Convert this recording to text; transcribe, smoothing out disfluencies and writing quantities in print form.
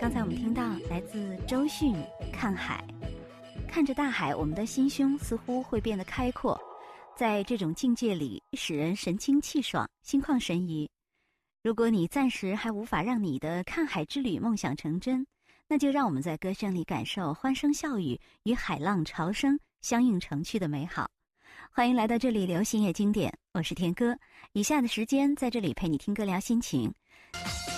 刚才我们听到来自周迅《看海》，看着大海，我们的心胸似乎会变得开阔，在这种境界里，使人神清气爽，心旷神怡。如果你暂时还无法让你的看海之旅梦想成真，那就让我们在歌声里感受欢声笑语与海浪潮声相映成趣的美好。欢迎来到这里流行夜经典，我是田歌。以下的时间在这里陪你听歌聊心情。